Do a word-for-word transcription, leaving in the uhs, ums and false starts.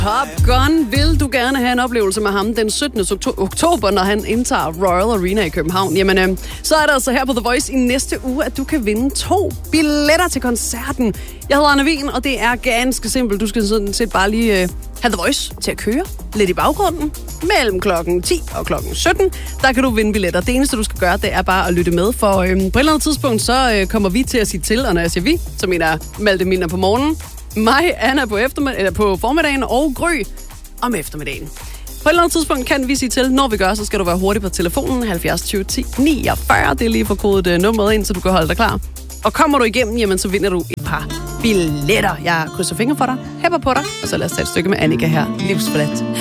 Top Gun, vil du gerne have en oplevelse med ham den syttende oktober, når han indtager Royal Arena i København? Jamen, øh, så er det altså her på The Voice i næste uge, at du kan vinde to billetter til koncerten. Jeg hedder Anna Wien, og det er ganske simpelt. Du skal sådan set bare lige øh, have The Voice til at køre lidt i baggrunden. Mellem klokken ti og klokken sytten, der kan du vinde billetter. Det eneste, du skal gøre, det er bare at lytte med, for øh, på et eller andet tidspunkt, så øh, kommer vi til at sige til, og når jeg siger vi, så mener jeg Malte Milner på morgenen, mig, Anna på, eftermid- eller på formiddagen og Gry om eftermiddagen. På et eller andet tidspunkt kan vi sige til, når vi gør, så skal du være hurtig på telefonen halvfjerds tyve ti niogfyrre. Det er lige for kodet uh, nummeret ind, så du kan holde dig klar. Og kommer du igennem, jamen så vinder du et par billetter. Jeg krydser fingre for dig, hæpper på dig, og så lad os tage et stykke med Annika her. Livsforladt.